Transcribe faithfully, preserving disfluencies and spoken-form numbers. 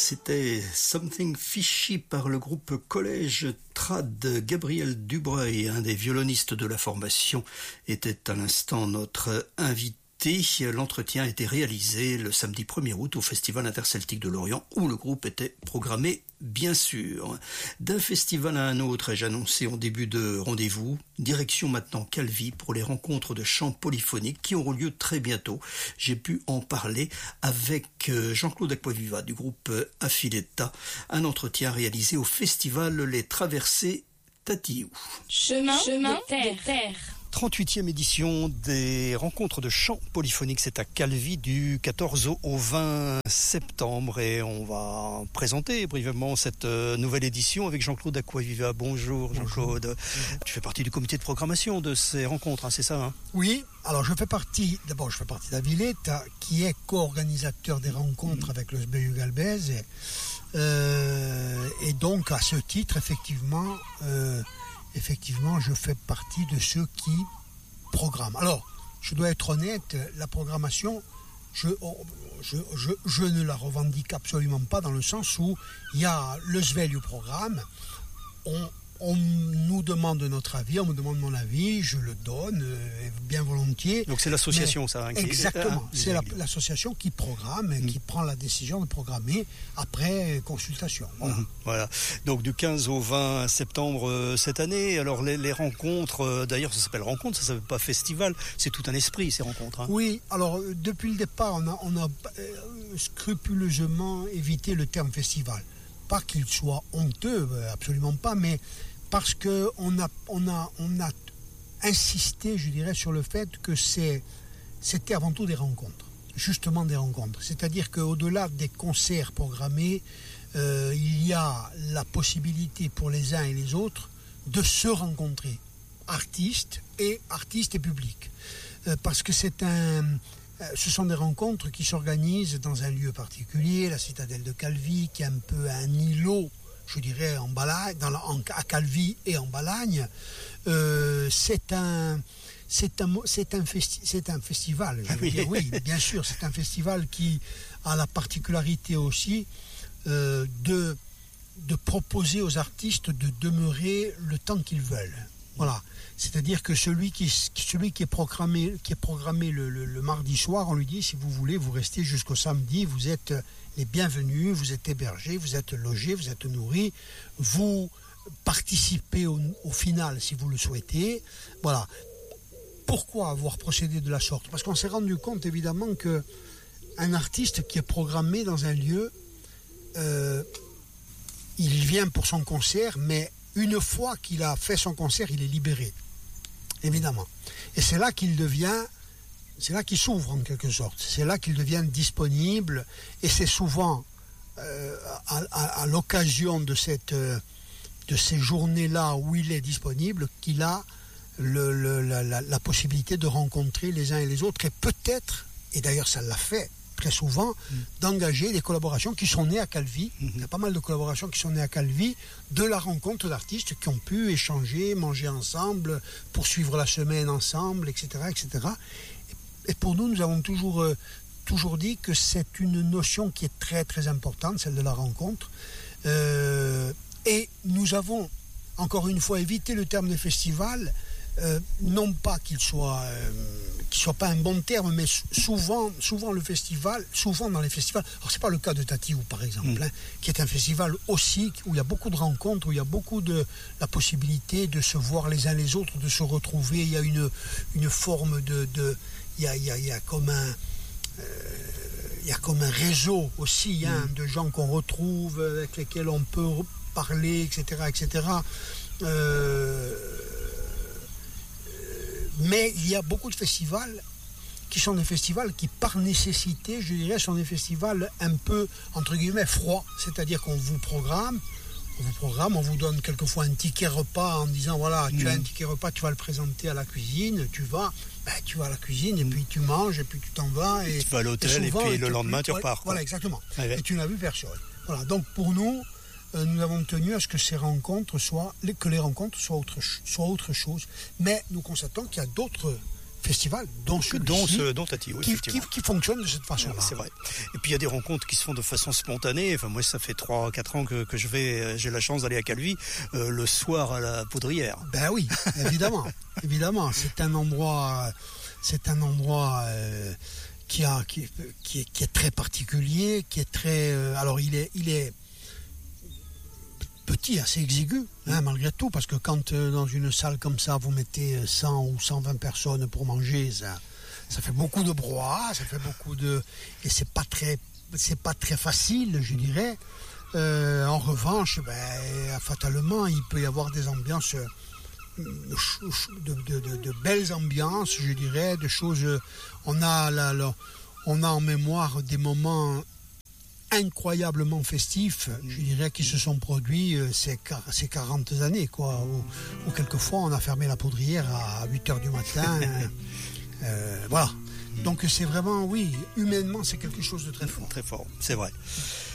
C'était Something Fishy par le groupe Collège Trad. Gabriel Dubreuil, un des violonistes de la formation, était à l'instant notre invité. L'entretien a été réalisé le samedi premier août au Festival interceltique de Lorient, où le groupe était programmé, bien sûr. D'un festival à un autre, ai-je annoncé en début de rendez-vous, direction maintenant Calvi pour les rencontres de chants polyphoniques qui auront lieu très bientôt. J'ai pu en parler avec Jean-Claude Acquaviva du groupe Affiletta, un entretien réalisé au Festival Les Traversées Tatiou. Chemin, chemin de terre. terre. trente-huitième édition des rencontres de chants polyphoniques, c'est à Calvi du quatorze au vingt septembre et on va présenter brièvement cette nouvelle édition avec Jean-Claude Acquaviva. Bonjour Jean-Claude. Bonjour. Tu fais partie du comité de programmation de ces rencontres, hein, c'est ça hein? Oui, alors je fais partie, d'abord je fais partie d'Aviletta qui est co-organisateur des rencontres mmh. avec le S B U Galbez et, euh, et donc à ce titre effectivement euh, Effectivement, je fais partie de ceux qui programment. Alors, je dois être honnête, la programmation, je, je, je, je ne la revendique absolument pas dans le sens où il y a le S V E L U programme, on, on nous demande notre avis, on me demande mon avis, je le donne euh, bien volontiers. Donc c'est l'association, mais, ça hein, qui... Exactement, ah, c'est la, l'association qui programme, mmh. qui prend la décision de programmer après consultation. Voilà. Mmh, voilà. Donc du quinze au vingt septembre euh, cette année, alors les, les rencontres, euh, d'ailleurs ça s'appelle rencontre, ça ne s'appelle pas festival, c'est tout un esprit ces rencontres. Hein. Oui, alors euh, depuis le départ, on a, on a euh, scrupuleusement évité le terme festival. Pas qu'il soit honteux, absolument pas, mais parce qu'on a, on a, on a insisté, je dirais, sur le fait que c'est, c'était avant tout des rencontres, justement des rencontres. C'est-à-dire qu'au-delà des concerts programmés, euh, il y a la possibilité pour les uns et les autres de se rencontrer, artistes et artistes et publics. Euh, parce que c'est un... Ce sont des rencontres qui s'organisent dans un lieu particulier, la citadelle de Calvi, qui est un peu un îlot, je dirais, en Balagne, dans la, en, à Calvi et en Balagne. Euh, c'est un, c'est un, c'est un, festi, c'est un festival, je veux dire, oui, bien sûr, c'est un festival qui a la particularité aussi euh, de, de proposer aux artistes de demeurer le temps qu'ils veulent. Voilà. C'est-à-dire que celui qui, celui qui est programmé, qui est programmé le, le, le mardi soir, on lui dit, si vous voulez, vous restez jusqu'au samedi, vous êtes les bienvenus, vous êtes hébergés, vous êtes logés, vous êtes nourris, vous participez au, au final si vous le souhaitez. Voilà. Pourquoi avoir procédé de la sorte ? Parce qu'on s'est rendu compte, évidemment, qu'un artiste qui est programmé dans un lieu, euh, il vient pour son concert, mais une fois qu'il a fait son concert, il est libéré, évidemment. Et c'est là qu'il devient, c'est là qu'il s'ouvre en quelque sorte. C'est là qu'il devient disponible. Et c'est souvent euh, à, à, à l'occasion de, cette, de ces journées-là où il est disponible qu'il a le, le, la, la, la possibilité de rencontrer les uns et les autres. Et peut-être, et d'ailleurs ça l'a fait, très souvent, mmh. d'engager des collaborations qui sont nées à Calvi. Mmh. Il y a pas mal de collaborations qui sont nées à Calvi, de la rencontre d'artistes qui ont pu échanger, manger ensemble, poursuivre la semaine ensemble, et cetera, et cetera. Et pour nous, nous avons toujours, euh, toujours dit que c'est une notion qui est très, très importante, celle de la rencontre. Euh, et nous avons, encore une fois, évité le terme de festival, Euh, non pas qu'il soit euh, qu'il soit pas un bon terme, mais souvent souvent le festival, souvent dans les festivals, alors c'est pas le cas de Tatiou par exemple, mmh. hein, qui est un festival aussi où il y a beaucoup de rencontres, où il y a beaucoup de la possibilité de se voir les uns les autres, de se retrouver. Il y a une une forme de de il y a il y a, il y a comme un euh, il y a comme un réseau aussi, hein, mmh. de gens qu'on retrouve, avec lesquels on peut parler, et cetera, et cetera. Euh, Mais il y a beaucoup de festivals qui sont des festivals qui, par nécessité, je dirais, sont des festivals un peu, entre guillemets, froids. C'est-à-dire qu'on vous programme, on vous programme, on vous donne quelquefois un ticket repas en disant, voilà, tu mmh. as un ticket repas, tu vas le présenter à la cuisine, tu vas, ben, tu vas à la cuisine et puis tu manges et puis tu t'en vas. Et, tu vas à l'hôtel et, souvent, et puis et le lendemain, plus, tu repars. Quoi. Voilà, exactement. Ah ouais. Et tu n'as vu personne. Voilà, donc pour nous, euh, nous avons tenu à ce que ces rencontres soient, que les rencontres soient autre, soient autre chose. Mais nous constatons qu'il y a d'autres festivals, dont celui-ci, dont, ce, dont Tati, oui, qui, qui, qui fonctionne de cette façon-là. C'est vrai. Et puis il y a des rencontres qui se font de façon spontanée. Enfin, moi, ça fait trois quatre ans que, que je vais, j'ai la chance d'aller à Calvi euh, le soir à la Poudrière. Ben oui, évidemment, évidemment. C'est un endroit, c'est un endroit euh, qui a, qui, qui, est, qui est très particulier, qui est très. Euh, alors il est, il est petit, assez exigu, hein, malgré tout, parce que quand euh, dans une salle comme ça, vous mettez cent ou cent vingt personnes pour manger, ça, ça fait beaucoup de brouhaha, ça fait beaucoup de, et c'est pas très, c'est pas très facile, je dirais. Euh, en revanche, ben, fatalement, il peut y avoir des ambiances, de, de, de, de belles ambiances, je dirais, de choses. On a, la, la, on a en mémoire des moments incroyablement festifs, je dirais, qui se sont produits euh, ces, ces quarante années, quoi, où, où quelquefois on a fermé la poudrière à huit heures du matin. euh, voilà. Donc c'est vraiment, oui, humainement, c'est quelque chose de très fort. Très fort, c'est vrai.